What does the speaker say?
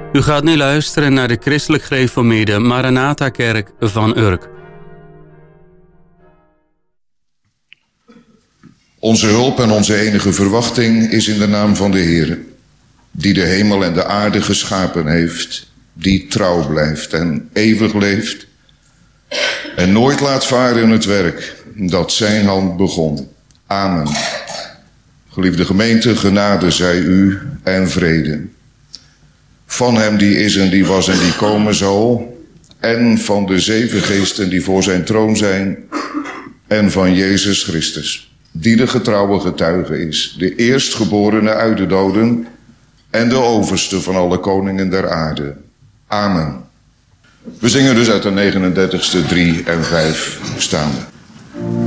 U gaat nu luisteren naar de christelijk gereformeerde Maranatha-kerk van Urk. Onze hulp en onze enige verwachting is in de naam van de Heer, die de hemel en de aarde geschapen heeft, die trouw blijft en eeuwig leeft en nooit laat varen in het werk dat zijn hand begon. Amen. Geliefde gemeente, genade zij u en vrede. Van hem die is en die was en die komen zal, en van de 7 geesten die voor zijn troon zijn, en van Jezus Christus, die de getrouwe getuige is, de eerstgeborene uit de doden en de overste van alle koningen der aarde. Amen. We zingen dus uit de 39ste 3 en 5 staande.